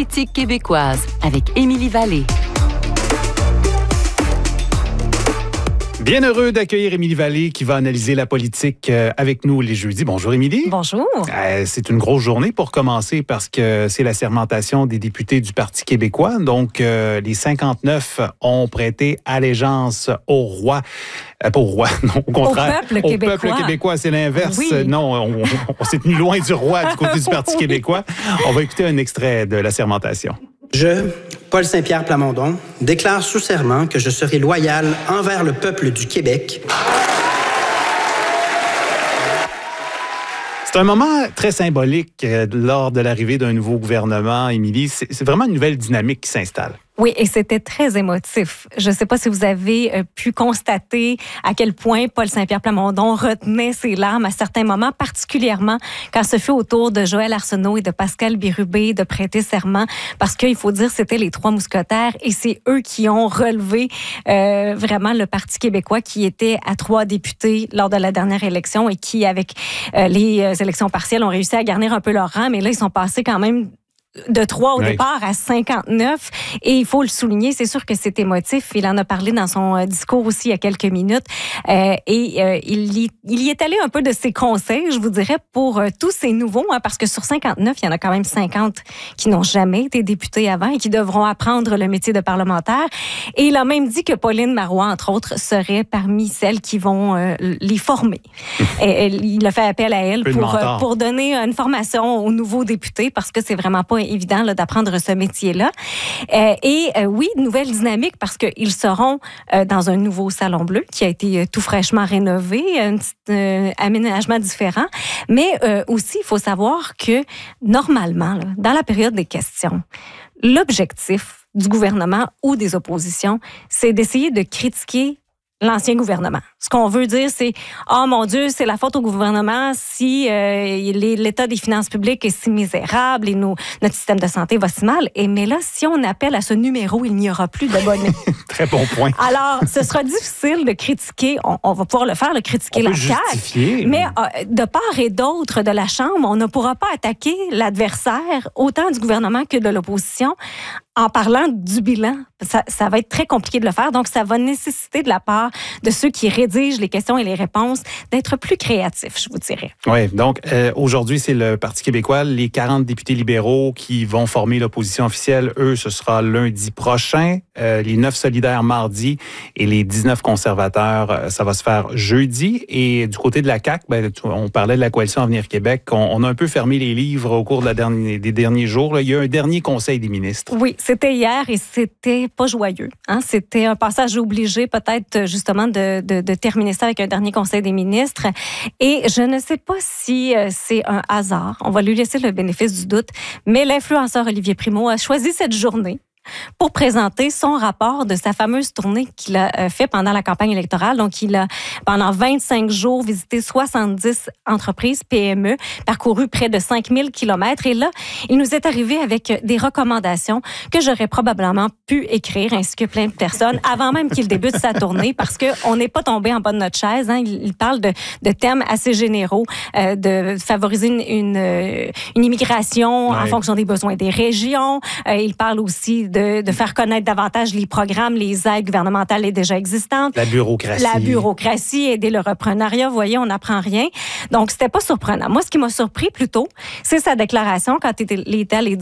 politique québécoise avec Émilie Vallée. Bien heureux d'accueillir Émilie Vallée qui va analyser la politique avec nous les jeudis. Bonjour Émilie. Bonjour. C'est une grosse journée pour commencer parce que c'est la sermentation des députés du Parti québécois. Donc, les 59 ont prêté allégeance au roi. Pas au roi, non, au contraire. Au peuple québécois, c'est l'inverse. Oui. Non, on s'est tenu loin du roi du côté du Parti québécois. On va écouter un extrait de la sermentation. Je, Paul Saint-Pierre Plamondon, déclare sous serment que je serai loyal envers le peuple du Québec. C'est un moment très symbolique lors de l'arrivée d'un nouveau gouvernement, Émilie. C'est vraiment une nouvelle dynamique qui s'installe. Oui, et c'était très émotif. Je ne sais pas si vous avez pu constater à quel point Paul Saint-Pierre Plamondon retenait ses larmes à certains moments, particulièrement quand ce fut au tour de Joël Arsenault et de Pascal Bérubé de prêter serment, parce qu'il faut dire c'était les trois mousquetaires et c'est eux qui ont relevé vraiment le Parti québécois qui était à 3 députés lors de la dernière élection et qui, avec les élections partielles, ont réussi à garnir un peu leur rang, mais là, ils sont passés quand même de 3 au départ à 59. Et il faut le souligner, c'est sûr que c'est émotif. Il en a parlé dans son discours aussi il y a quelques minutes. Il y est allé un peu de ses conseils, je vous dirais, pour tous ces nouveaux, parce que sur 59, il y en a quand même 50 qui n'ont jamais été députés avant et qui devront apprendre le métier de parlementaire. Et il a même dit que Pauline Marois, entre autres, serait parmi celles qui vont les former. Il a fait appel à elle pour donner une formation aux nouveaux députés parce que c'est vraiment pas évident là, d'apprendre ce métier-là. Oui, nouvelle dynamique parce qu'ils seront dans un nouveau Salon Bleu qui a été tout fraîchement rénové, un petit aménagement différent. Mais aussi, il faut savoir que normalement, là, dans la période des questions, l'objectif du gouvernement ou des oppositions, c'est d'essayer de critiquer l'ancien gouvernement. Ce qu'on veut dire, c'est « Oh mon Dieu, c'est la faute au gouvernement si l'état des finances publiques est si misérable et notre système de santé va si mal. » Mais là, si on appelle à ce numéro, il n'y aura plus d'abonnés. Très bon point. Alors, ce sera difficile de critiquer, on va pouvoir le faire, critiquer la CAQ. Mais de part et d'autre de la Chambre, on ne pourra pas attaquer l'adversaire autant du gouvernement que de l'opposition en parlant du bilan. Ça va être très compliqué de le faire. Donc, ça va nécessiter de la part de ceux qui rédigent les questions et les réponses d'être plus créatifs, je vous dirais. Oui, donc aujourd'hui, c'est le Parti québécois, les 40 députés libéraux qui vont former l'opposition officielle. Eux, ce sera lundi prochain. Les 9 solidaires mardi et les 19 conservateurs, ça va se faire jeudi. Et du côté de la CAQ, on parlait de la Coalition Avenir Québec. On a un peu fermé les livres au cours des derniers jours. Là. Il y a un dernier conseil des ministres. Oui, c'était hier et c'était pas joyeux. C'était un passage obligé peut-être justement de terminer ça avec un dernier conseil des ministres. Et je ne sais pas si c'est un hasard. On va lui laisser le bénéfice du doute. Mais l'influenceur Olivier Primo a choisi cette journée pour présenter son rapport de sa fameuse tournée qu'il a fait pendant la campagne électorale. Donc, il a, pendant 25 jours, visité 70 entreprises PME, parcouru près de 5000 kilomètres. Et là, il nous est arrivé avec des recommandations que j'aurais probablement pu écrire, ainsi que plein de personnes, avant même qu'il débute sa tournée, parce qu'on n'est pas tombé en bas de notre chaise. Il parle de thèmes assez généraux, de favoriser une immigration en fonction des besoins des régions. Il parle aussi de faire connaître davantage les programmes, les aides gouvernementales et déjà existantes. La bureaucratie, aider le reprenariat. Vous voyez, on n'apprend rien. Donc, c'était pas surprenant. Moi, ce qui m'a surpris plutôt, c'est sa déclaration quand il est allé